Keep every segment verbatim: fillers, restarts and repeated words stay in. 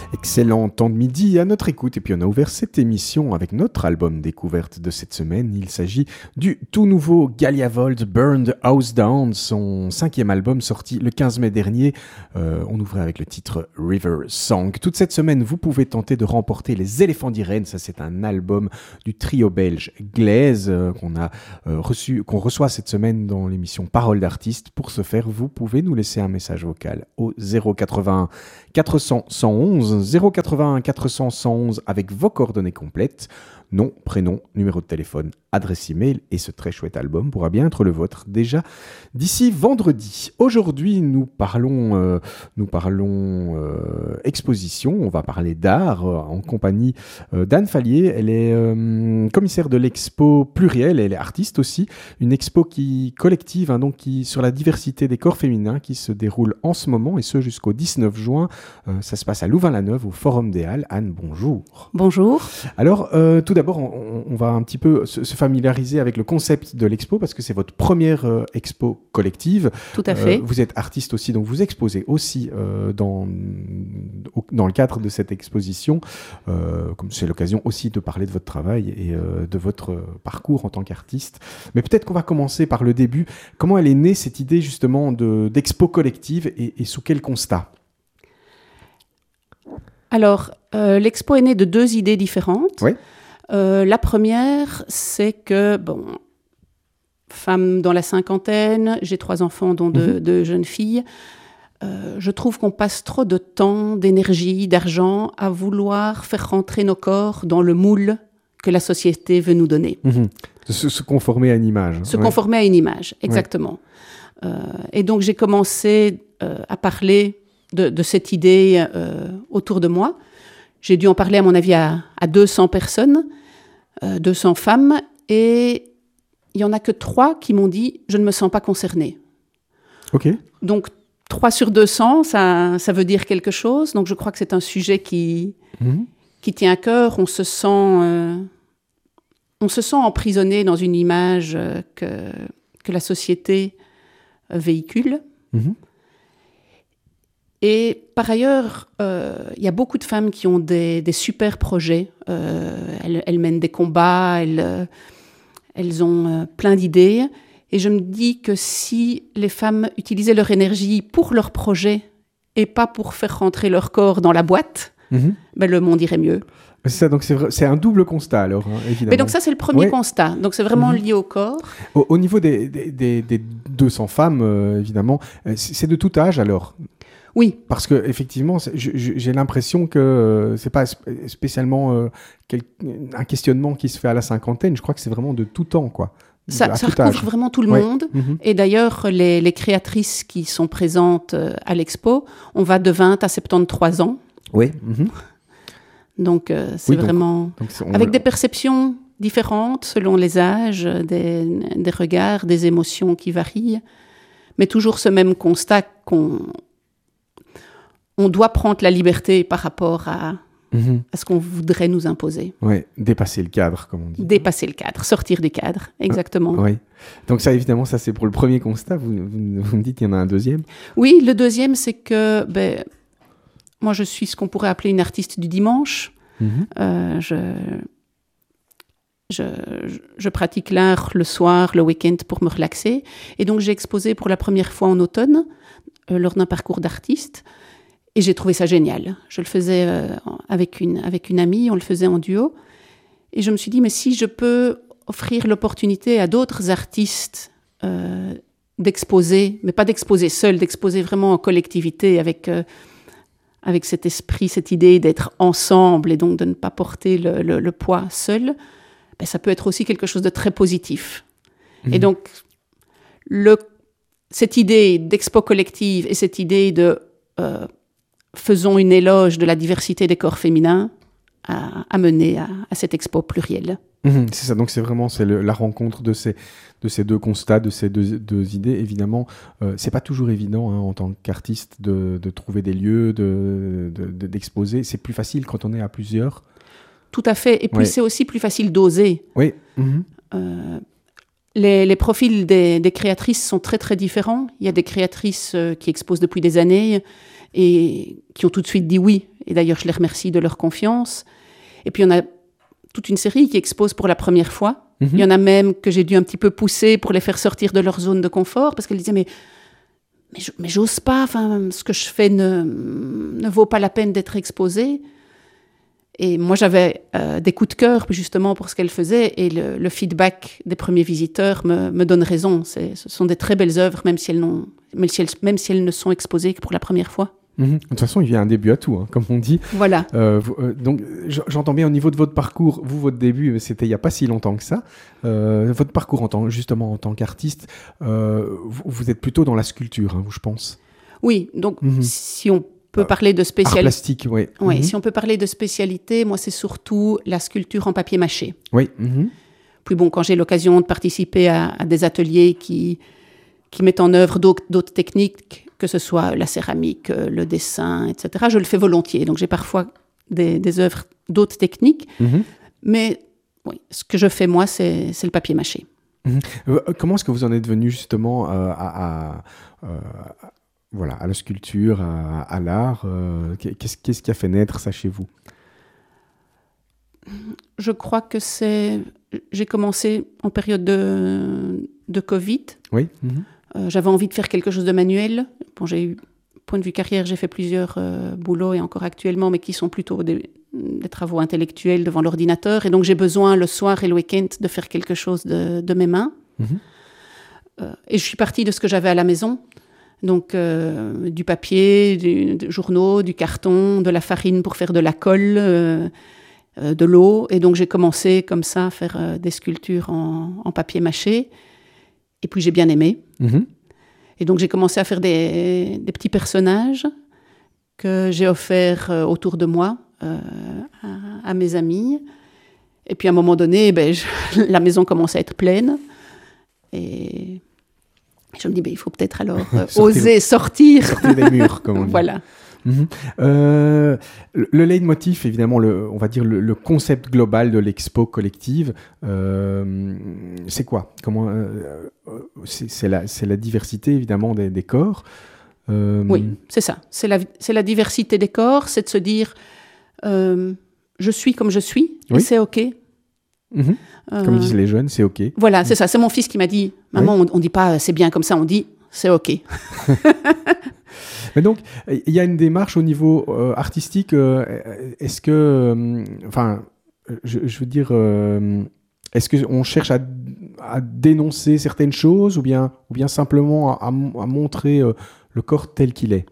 Excellent temps de midi à notre écoute et puis on a ouvert cette émission avec notre album découverte de cette semaine. Il s'agit du tout nouveau Galiavold Burned House Down, son cinquième album sorti le quinze mai dernier. Euh, on ouvrait avec le titre River Song. Toute cette semaine, vous pouvez tenter de remporter les Éléphants d'Irène. Ça, c'est un album du trio belge Glaise euh, qu'on a euh, reçu, qu'on reçoit cette semaine dans l'émission Parole d'artiste. Pour ce faire, vous pouvez nous laisser un message vocal au zéro quatre-vingt-un quatre cents cent onze zéro quatre-vingt-un quatre cents cent onze avec vos coordonnées complètes, nom, prénom, numéro de téléphone, adresse email et ce très chouette album pourra bien être le vôtre déjà d'ici vendredi. Aujourd'hui, nous parlons, euh, nous parlons euh, exposition, on va parler d'art euh, en compagnie euh, d'Anne Fallier. Elle est euh, commissaire de l'expo Pluriel, elle est artiste aussi, une expo qui collective hein, donc qui sur la diversité des corps féminins qui se déroule en ce moment et ce jusqu'au dix-neuf juin. Euh, ça se passe à Louvain-la-Neuve au Forum des Halles. Anne, bonjour. Bonjour. Alors, euh, tout d'abord, on, on va un petit peu se, se familiariser avec le concept de l'expo parce que c'est votre première euh, expo collective. Tout à fait. Euh, vous êtes artiste aussi, donc vous exposez aussi euh, dans, au, dans le cadre de cette exposition. Euh, comme c'est l'occasion aussi de parler de votre travail et euh, de votre parcours en tant qu'artiste. Mais peut-être qu'on va commencer par le début. Comment elle est née cette idée justement de, d'expo collective et, et sous quel constat ? Alors, euh, l'expo est née de deux idées différentes. Oui. Euh, la première, c'est que, bon, femme dans la cinquantaine, j'ai trois enfants, dont deux, mmh. deux jeunes filles. Euh, je trouve qu'on passe trop de temps, d'énergie, d'argent à vouloir faire rentrer nos corps dans le moule que la société veut nous donner. Mmh. Se, se conformer à une image. Se ouais. conformer à une image, exactement. Ouais. Euh, et donc, j'ai commencé euh, à parler De, de cette idée euh, autour de moi. J'ai dû en parler, à mon avis, à, à deux cents personnes, euh, deux cents femmes, et il n'y en a que trois qui m'ont dit « je ne me sens pas concernée ». Ok. Donc, trois sur deux cents, ça, ça veut dire quelque chose. Donc, je crois que c'est un sujet qui, mmh. qui tient à cœur. On se sent, euh, on se sent emprisonné dans une image euh, que, que la société euh, véhicule. Mmh. Et par ailleurs, euh, il y a beaucoup de femmes qui ont des, des super projets. Euh, elles, elles mènent des combats, elles, euh, elles ont euh, plein d'idées. Et je me dis que si les femmes utilisaient leur énergie pour leurs projets et pas pour faire rentrer leur corps dans la boîte, mmh. ben le monde irait mieux. C'est ça, donc c'est, vrai, c'est un double constat alors, hein, évidemment. Mais donc ça, c'est le premier ouais. constat. Donc c'est vraiment mmh. lié au corps. Au, au niveau des, des, des, des deux cents femmes, euh, évidemment, c'est, c'est de tout âge alors ? Oui. Parce que effectivement, j'ai l'impression que euh, c'est pas spécialement euh, quel, un questionnement qui se fait à la cinquantaine. Je crois que c'est vraiment de tout temps, quoi. Ça, ça recouvre âge. Vraiment tout le ouais. monde. Mm-hmm. Et d'ailleurs, les, les créatrices qui sont présentes euh, à l'expo, on va de vingt à soixante-treize ans. Oui. Mm-hmm. Donc euh, c'est oui, vraiment donc, donc c'est, on... avec des perceptions différentes selon les âges, des, des regards, des émotions qui varient, mais toujours ce même constat qu'on on doit prendre la liberté par rapport à, mmh. à ce qu'on voudrait nous imposer. Oui, dépasser le cadre, comme on dit. Dépasser le cadre, sortir du cadre, exactement. Ah, oui. Donc ça, évidemment, ça c'est pour le premier constat. Vous, vous, vous me dites qu'il y en a un deuxième ? Oui, le deuxième, c'est que ben, moi, je suis ce qu'on pourrait appeler une artiste du dimanche. Mmh. Euh, je, je, je pratique l'art le soir, le week-end pour me relaxer. Et donc, j'ai exposé pour la première fois en automne, euh, lors d'un parcours d'artiste. Et j'ai trouvé ça génial. Je le faisais euh, avec, une, avec une amie, on le faisait en duo. Et je me suis dit, mais si je peux offrir l'opportunité à d'autres artistes euh, d'exposer, mais pas d'exposer seul, d'exposer vraiment en collectivité, avec, euh, avec cet esprit, cette idée d'être ensemble et donc de ne pas porter le, le, le poids seul, ben ça peut être aussi quelque chose de très positif. Mmh. Et donc, le, cette idée d'expo collective et cette idée de... Euh, faisons une éloge de la diversité des corps féminins à, à mener à, à cette expo plurielle. Mmh, c'est ça, donc c'est vraiment c'est le, la rencontre de ces, de ces deux constats, de ces deux, deux idées. Évidemment, euh, c'est pas toujours évident hein, en tant qu'artiste de, de trouver des lieux, de, de, de, d'exposer. C'est plus facile quand on est à plusieurs. Tout à fait, et puis ouais. c'est aussi plus facile d'oser. Oui. Mmh. Euh, les, les profils des, des créatrices sont très très différents. Il y a des créatrices euh, qui exposent depuis des années et qui ont tout de suite dit oui. Et d'ailleurs, je les remercie de leur confiance. Et puis, on a toute une série qui exposent pour la première fois. Mm-hmm. Il y en a même que j'ai dû un petit peu pousser pour les faire sortir de leur zone de confort, parce qu'elles disaient, mais, mais, je, mais j'ose pas, enfin, ce que je fais ne, ne vaut pas la peine d'être exposé. Et moi, j'avais euh, des coups de cœur, justement, pour ce qu'elles faisaient, et le, le feedback des premiers visiteurs me, me donne raison. C'est, ce sont des très belles œuvres, même si elles, n'ont, même si elles, même si elles ne sont exposées que pour la première fois. Mmh. De toute façon, il y a un début à tout, hein, comme on dit. Voilà. Euh, vous, euh, donc, j'entends bien au niveau de votre parcours. Vous, votre début, c'était il n'y a pas si longtemps que ça. Euh, votre parcours, en tant, justement, en tant qu'artiste, euh, vous, vous êtes plutôt dans la sculpture, hein, vous, je pense. Oui, donc, mmh. si on peut euh, parler de spécialité... Art plastique, oui. Oui, mmh. si on peut parler de spécialité, moi, c'est surtout la sculpture en papier mâché. Oui. Mmh. Puis bon, quand j'ai l'occasion de participer à, à des ateliers qui, qui mettent en œuvre d'autres, d'autres techniques, que ce soit la céramique, le dessin, et cetera, je le fais volontiers. Donc, j'ai parfois des, des œuvres d'autres techniques. Mmh. Mais oui, ce que je fais, moi, c'est, c'est le papier mâché. Mmh. Comment est-ce que vous en êtes venu, justement, euh, à, à, euh, à, voilà, à la sculpture, à, à l'art euh, qu'est-ce, qu'est-ce qui a fait naître ça chez vous? Je crois que c'est... J'ai commencé en période de, de Covid. Oui. Mmh. Euh, j'avais envie de faire quelque chose de manuel. Bon, j'ai eu, point de vue carrière, j'ai fait plusieurs euh, boulots et encore actuellement, mais qui sont plutôt des, des travaux intellectuels devant l'ordinateur. Et donc, j'ai besoin le soir et le week-end de faire quelque chose de, de mes mains. Mmh. Euh, et je suis partie de ce que j'avais à la maison. Donc, euh, du papier, du, du journaux, du carton, de la farine pour faire de la colle, euh, euh, de l'eau. Et donc, j'ai commencé comme ça à faire euh, des sculptures en, en papier mâché. Et puis, j'ai bien aimé. Mmh. Et donc, j'ai commencé à faire des, des petits personnages que j'ai offerts euh, autour de moi euh, à, à mes amis. Et puis, à un moment donné, ben, je, la maison commençait à être pleine. Et je me dis, ben, il faut peut-être alors euh, oser sortir. Sortir des murs, comme on dit. Voilà. Mmh. Euh, le, le leitmotiv, évidemment, le, on va dire le, le concept global de l'expo collective, euh, c'est quoi? Comment euh, c'est, c'est, la, c'est la diversité, évidemment, des, des corps. Euh... Oui, c'est ça. C'est la, c'est la diversité des corps, c'est de se dire, euh, je suis comme je suis, oui. Et c'est OK. Mmh. Euh... Comme disent les jeunes, c'est OK. Voilà, c'est ça. C'est mon fils qui m'a dit, maman, oui. on ne dit pas c'est bien comme ça, on dit c'est OK. Mais donc, il y a une démarche au niveau euh, artistique. Euh, est-ce que, euh, enfin, je, je veux dire, euh, est-ce qu'on cherche à, à dénoncer certaines choses ou bien, ou bien simplement à, à montrer euh, le corps tel qu'il est?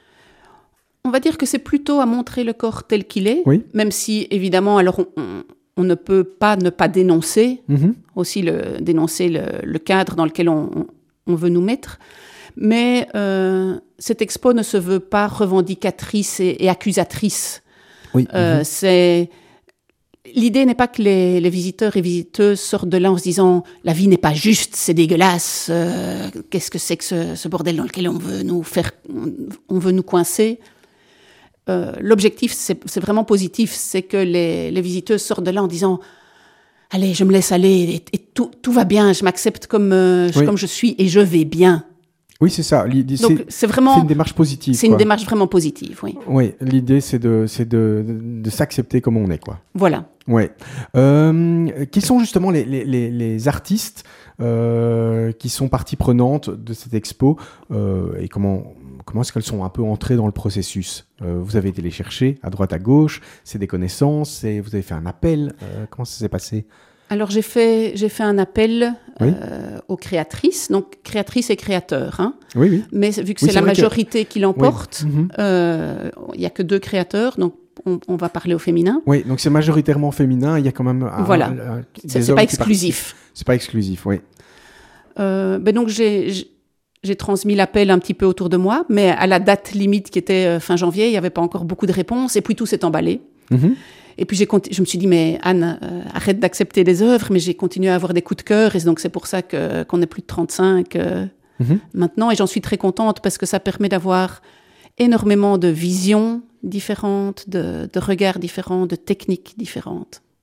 On va dire que c'est plutôt à montrer le corps tel qu'il est, oui. Même si, évidemment, alors on, on, on ne peut pas ne pas dénoncer, mm-hmm. aussi le, dénoncer le, le cadre dans lequel on, on veut nous mettre. Mais euh, cette expo ne se veut pas revendicatrice et, et accusatrice. Oui. Euh, mm-hmm. c'est... L'idée n'est pas que les, les visiteurs et visiteuses sortent de là en se disant « la vie n'est pas juste, c'est dégueulasse, euh, qu'est-ce que c'est que ce, ce bordel dans lequel on veut nous, faire, on, on veut nous coincer ?» euh, L'objectif, c'est, c'est vraiment positif, c'est que les, les visiteuses sortent de là en disant « allez, je me laisse aller et, et tout, tout va bien, je m'accepte comme, euh, oui. comme je suis et je vais bien ». Oui, c'est ça. L'idée, Donc, c'est, c'est, vraiment, c'est une démarche positive. C'est quoi. une démarche vraiment positive, oui. Oui, l'idée, c'est de, c'est de, de, de s'accepter comme on est, quoi. Voilà. Oui. Euh, quels sont justement les, les, les, les artistes euh, qui sont partie prenante de cette expo euh, et comment, comment est-ce qu'elles sont un peu entrées dans le processus? euh, Vous avez été les chercher à droite, à gauche, c'est des connaissances, c'est, vous avez fait un appel, euh, comment ça s'est passé? Alors, j'ai fait, j'ai fait un appel oui. euh, aux créatrices, donc créatrices et créateurs. Hein. Oui, oui. Mais vu que oui, c'est, c'est la majorité que... qui l'emporte, il oui. mm-hmm. euh, n'y a que deux créateurs, donc on, on va parler au féminin. Oui, donc c'est majoritairement féminin, il y a quand même... Un, voilà, un, un, c'est, c'est pas exclusif. C'est pas exclusif, oui. Euh, ben donc, j'ai, j'ai, j'ai transmis l'appel un petit peu autour de moi, mais à la date limite qui était fin janvier, il n'y avait pas encore beaucoup de réponses, et puis tout s'est emballé. Mm-hmm. Et puis, j'ai conti- je me suis dit, mais Anne, euh, arrête d'accepter les œuvres, mais j'ai continué à avoir des coups de cœur, et donc c'est pour ça que, qu'on est plus de trente-cinq euh, mm-hmm. maintenant, et j'en suis très contente, parce que ça permet d'avoir énormément de visions différentes, de, de regards différents, de techniques différentes.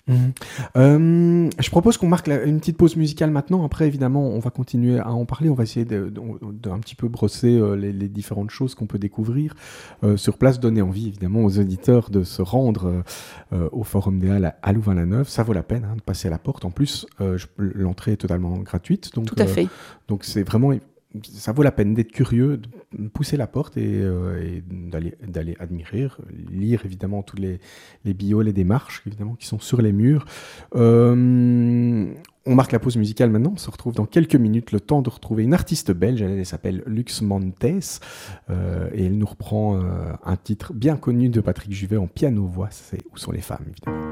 Mmh. Euh, je propose qu'on marque la, une petite pause musicale maintenant. Après, évidemment, on va continuer à en parler. On va essayer de, de, de un petit peu brosser euh, les, les différentes choses qu'on peut découvrir euh, sur place, donner envie évidemment aux auditeurs de se rendre euh, au Forum des Halles à, à Louvain-la-Neuve. Ça vaut la peine hein, de passer à la porte. En plus, euh, je, l'entrée est totalement gratuite. Donc, Tout à fait. Euh, donc c'est vraiment... Ça vaut la peine d'être curieux, de pousser la porte et, euh, et d'aller, d'aller admirer, lire évidemment tous les, les bios, les démarches évidemment qui sont sur les murs. Euh, on marque la pause musicale maintenant, on se retrouve dans quelques minutes, le temps de retrouver une artiste belge, elle, elle s'appelle Lux Montes euh, et elle nous reprend euh, un titre bien connu de Patrick Juvet en piano-voix, c'est Où sont les femmes évidemment.